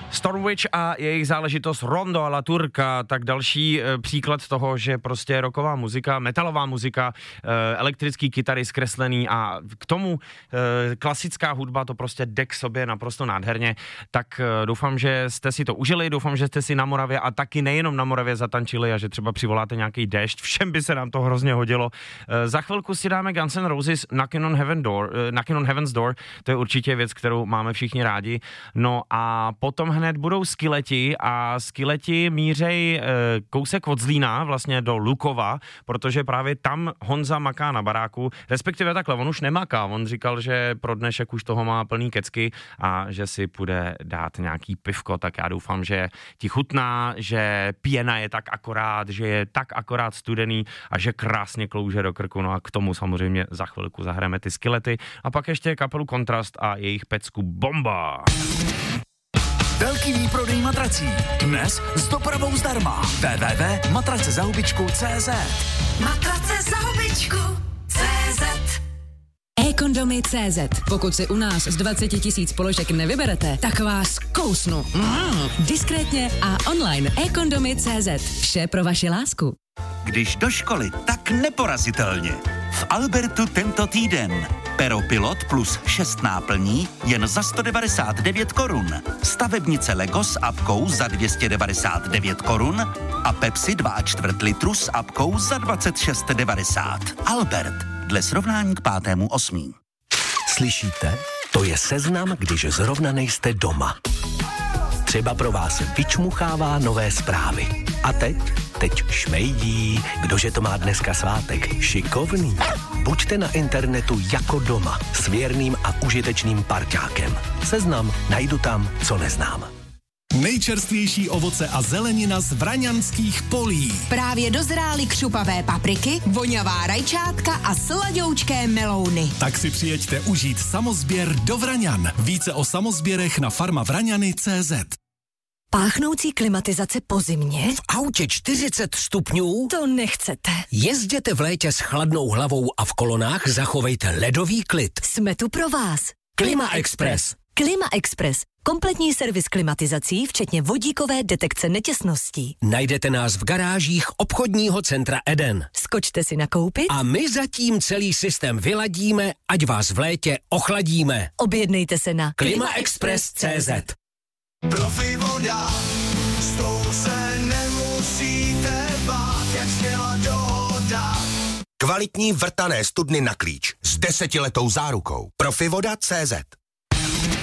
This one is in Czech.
Stormwitch a jejich záležitost Rondo a La Turca, tak další příklad toho, že prostě rocková muzika, metalová muzika, elektrický kytary zkreslený a k tomu klasická hudba, to prostě jde k sobě naprosto nádherně, tak doufám, že jste si to užili, doufám, že jste si na Moravě a taky nejenom na Moravě zatančili a že třeba přivoláte nějaký déšť, všem by se nám to hrozně hodilo. Za chvilku si dáme Guns N' Roses Knockin' on Heaven's Door, to je určitě věc, kterou máme všichni rádi. No a potom hned budou Skileti a Skileti mířej kousek od Zlína, vlastně do Lukova, protože právě tam Honza maká na baráku, respektive takhle, on už nemaká, on říkal, že pro dnešek už toho má plný kecky a že si půjde dát nějaký pivko, tak já doufám, že ti chutná, že pěna je tak akorát, že je tak akorát studený a že krásně klouže do krku, no a k tomu samozřejmě za chvilku zahrajeme ty Skilety a pak ještě kapelu Kontrast a jejich pecku Bomba. Velký výprodej matrací. Dnes s dopravou zdarma. www.matracezahubičku.cz Matrace za hubičku.cz eKondomy.cz. Pokud si u nás z 20 000 položek nevyberete, tak vás kousnu. Diskrétně a online eKondomy.cz. Vše pro vaši lásku. Když do školy, tak neporazitelně. V Albertu tento týden. Pero Pilot plus 6 náplní jen za 199 korun. Stavebnice Lego s apkou za 299 korun a Pepsi 2,4 litru s apkou za 26,90. Albert. Dle srovnání k 5.8. Slyšíte? To je seznam, když zrovna nejste doma. Třeba pro vás vyčmuchává nové zprávy. A teď šmejdí, kdože to má dneska svátek. Šikovný. Buďte na internetu jako doma, s věrným a užitečným parťákem. Seznam najdu tam, co neznám. Nejčerstvější ovoce a zelenina z vraňanských polí. Právě dozrály křupavé papriky, voňavá rajčátka a sladoučké melouny. Tak si přijeďte užít samozběr do Vraňan. Více o samozběrech na farmavraňany.cz. Páchnoucí klimatizace po zimě? V autě 40 stupňů? To nechcete. Jezděte v létě s chladnou hlavou a v kolonách zachovejte ledový klid. Jsme tu pro vás. Klima Express. Klima Express. Kompletní servis klimatizací, včetně vodíkové detekce netěsností. Najdete nás v garážích obchodního centra Eden. Skočte si nakoupit a my zatím celý systém vyladíme, ať vás v létě ochladíme. Objednejte se na klimaexpress.cz. Profi voda, s tou se nemusíte bát, jak zněla dohoda. Kvalitní vrtané studny na klíč s 10letou zárukou. Profivoda.cz